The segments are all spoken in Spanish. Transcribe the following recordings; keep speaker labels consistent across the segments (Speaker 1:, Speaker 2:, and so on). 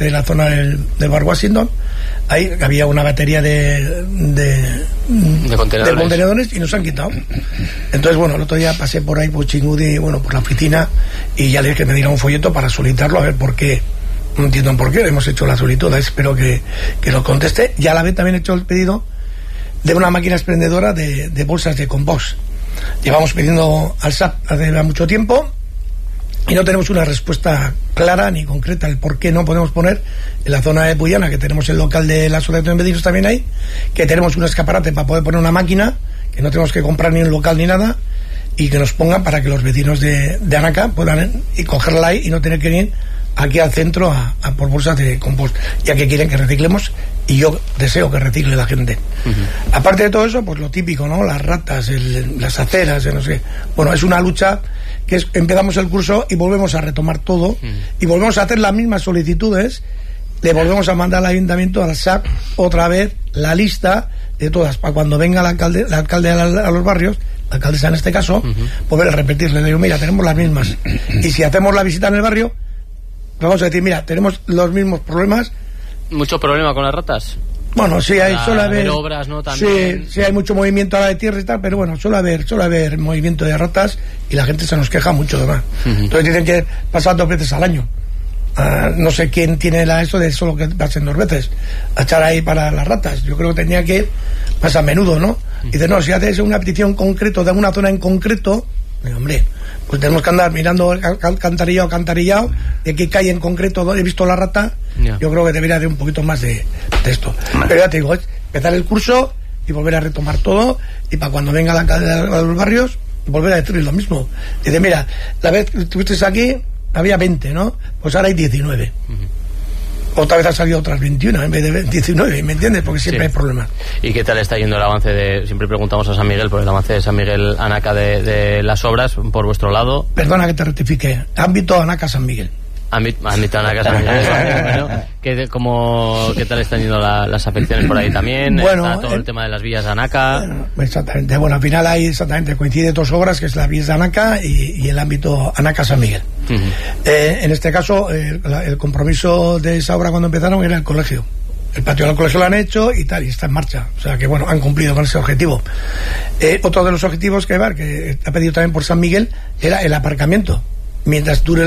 Speaker 1: parte de la zona del Bar Washington. Ahí había una batería de contenedores y nos han quitado. Entonces, bueno, el otro día pasé por ahí por Chingudi, por la oficina, y ya le dije que me diera un folleto para solicitarlo, a ver por qué. No entiendo por qué hemos hecho la solicitud, espero que lo conteste. Y a la vez también he hecho el pedido de una máquina expendedora de bolsas de compost. Llevamos pidiendo al SAP hace mucho tiempo y no tenemos una respuesta clara ni concreta el por qué no podemos poner en la zona de Puyana, que tenemos el local de la Asociación de Vecinos también ahí, que tenemos un escaparate para poder poner una máquina, que no tenemos que comprar ni un local ni nada, y que nos pongan para que los vecinos de Anaca puedan cogerla ahí y no tener que ir aquí al centro a por bolsas de compost, ya que quieren que reciclemos, y yo deseo que recicle la gente. Aparte de todo eso, pues lo típico, ¿no? Las ratas, las aceras, no sé. Bueno, es una lucha que empezamos el curso y volvemos a retomar todo, y volvemos a hacer las mismas solicitudes, le volvemos a mandar al ayuntamiento, al SAC, otra vez la lista de todas, para cuando venga el alcalde a los barrios, la alcaldesa en este caso, volver a repetirle, le digo, mira, tenemos las mismas, y si hacemos la visita en el barrio, vamos a decir, mira, tenemos los mismos problemas. ¿Mucho problema con las ratas? Bueno, sí, suele haber obras, ¿no? También. Sí, hay mucho movimiento ahora de tierra y tal, pero bueno, suele haber movimiento de ratas y la gente se nos queja mucho de más. Entonces dicen que pasan 2 veces al año. No sé quién tiene eso de solo que pasen 2 veces a echar ahí para las ratas. Yo creo que tenía que ir más a menudo, ¿no? Dice, no, si haces una petición concreto de una zona en concreto, hombre, pues tenemos que andar mirando alcantarillado, de qué calle en concreto he visto la rata. Yo creo que debería de un poquito más de esto. Pero ya te digo, es empezar el curso y volver a retomar todo, y para cuando venga la alcalde a los barrios, volver a decir lo mismo. Dice, mira, la vez que estuviste aquí había 20, ¿no? Pues ahora hay 19. Otra vez han salido otras 21 en vez de 19, ¿me entiendes? Porque siempre hay problemas. ¿Y qué tal está yendo el avance siempre preguntamos a San Miguel por el avance de San Miguel Anaca de las obras por vuestro lado? Perdona que te rectifique, ámbito Anaca San Miguel. Ámbito Anaca San Miguel. Bueno, ¿qué tal están yendo las afecciones por ahí también? Bueno, está todo el tema de las vías de Anaca. Exactamente, bueno, al final ahí coincide 2 obras, que es las vías de Anaca y el ámbito Anaca San Miguel. En este caso, el compromiso de esa obra cuando empezaron era el colegio. El patio del colegio lo han hecho y tal, y está en marcha. O sea que, bueno, han cumplido con ese objetivo. Otro de los objetivos que ha pedido también por San Miguel era el aparcamiento. Mientras dure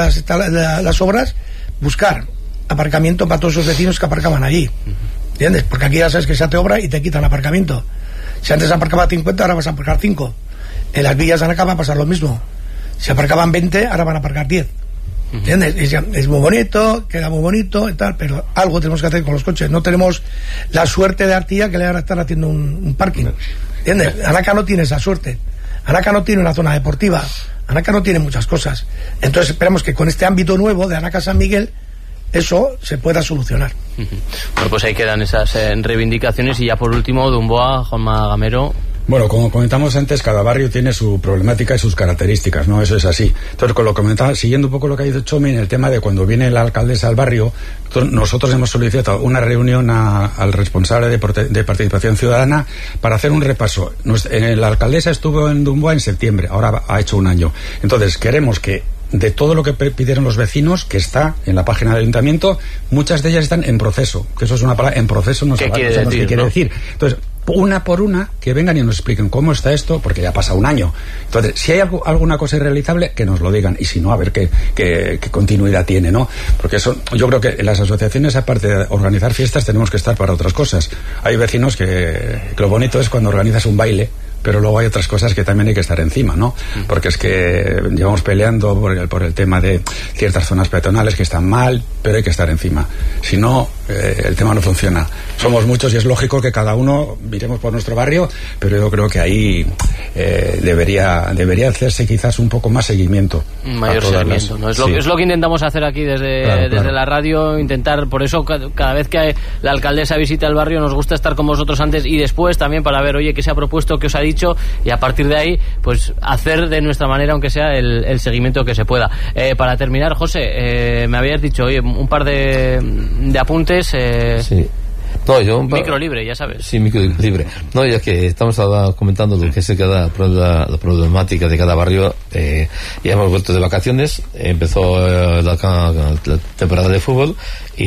Speaker 1: las obras, buscar aparcamiento para todos esos vecinos que aparcaban allí. ¿Entiendes? Porque aquí ya sabes que se hace obra y te quitan aparcamiento. Si antes aparcaba 50, ahora vas a aparcar 5. En las villas de Anaca va a pasar lo mismo. Si aparcaban 20, ahora van a aparcar 10. ¿Entiendes? Es muy bonito, queda muy bonito y tal, pero algo tenemos que hacer con los coches. No tenemos la suerte de Artilla que le van a estar haciendo un parking. ¿Entiendes? Anaca no tiene esa suerte. Anaca no tiene una zona deportiva. Anaca no tiene muchas cosas. Entonces esperamos que con este ámbito nuevo de Anaca San Miguel eso se pueda solucionar. Bueno, pues ahí quedan esas reivindicaciones. Y ya por último, Dumboa, Juanma Gamero.
Speaker 2: Bueno, como comentamos antes, cada barrio tiene su problemática y sus características, ¿no? Eso es así. Entonces, con lo que comentaba, siguiendo un poco lo que ha dicho Chomi, en el tema de cuando viene la alcaldesa al barrio, nosotros hemos solicitado una reunión al responsable de participación ciudadana para hacer un repaso. La alcaldesa estuvo en Dumboa en septiembre, ahora ha hecho 1 año. Entonces, queremos que de todo lo que pidieron los vecinos, que está en la página del ayuntamiento, muchas de ellas están en proceso, que eso es una palabra, en proceso, no sabemos qué quiere decir. Entonces, una por una, que vengan y nos expliquen cómo está esto, porque ya ha pasado 1 año. Entonces, si hay alguna cosa irrealizable, que nos lo digan, y si no, a ver qué continuidad tiene, ¿no? Porque eso, yo creo que las asociaciones, aparte de organizar fiestas, tenemos que estar para otras cosas. Hay vecinos que lo bonito es cuando organizas un baile, pero luego hay otras cosas que también hay que estar encima, ¿no? Porque es que llevamos peleando por el tema de ciertas zonas peatonales que están mal, pero hay que estar encima. Si no, el tema no funciona. Somos muchos y es lógico que cada uno miremos por nuestro barrio, pero yo creo que ahí debería hacerse quizás un poco más seguimiento. Mayor seguimiento, ¿no?
Speaker 3: Es lo que intentamos hacer aquí desde la radio, intentar, por eso cada vez que la alcaldesa visita el barrio nos gusta estar con vosotros antes y después también para ver, oye, qué se ha propuesto, qué os ha dicho, y a partir de ahí pues hacer de nuestra manera, aunque sea el seguimiento que se pueda. Para terminar, José, me habías dicho, oye, un par de apuntes. Sí.
Speaker 4: No, yo
Speaker 3: micro libre, ya sabes.
Speaker 4: Sí, micro libre. No, ya que estamos comentando lo que es la problemática de cada barrio, ya hemos vuelto de vacaciones, empezó la temporada de fútbol